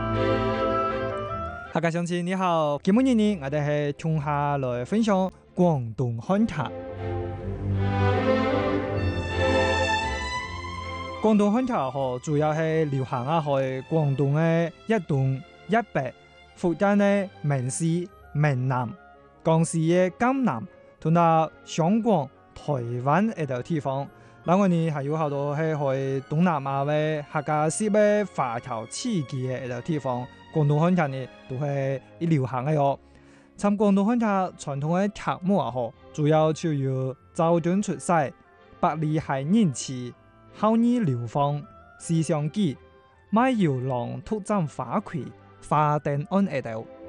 客家鄉親你好，今日呢我哋係從下來分享廣東漢劇。廣東漢劇主要係流行喺廣東嘅一東一北福建嘅閩西閩南、江西嘅江南同埋香港、台灣一啲地方。嗱，我哋還有好多係去東南亞嘅客家式嘅華僑起家嘅一啲地方。廣東漢劇呢都係一流行嘅哦。參廣東漢劇傳統嘅劇目主要就有周敦出世、百里海人妻、孝義流芳、思想記、賣油郎突斬花魁、花燈案一道。